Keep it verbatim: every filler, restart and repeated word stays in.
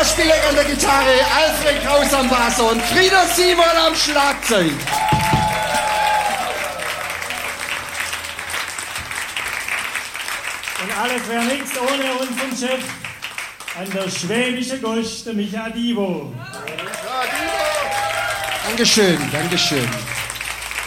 Peter Spilleck an der Gitarre, Alfred Kraus am Bass und Frieder Simon am Schlagzeug. Und alles wäre nichts ohne unseren Chef an der Schwäbische Gosch, der Micha Divo. Dankeschön, Dankeschön.